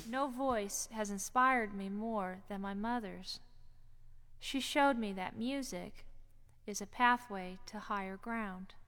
No voice has inspired me more than my mother's. She showed me that music is a pathway to higher ground.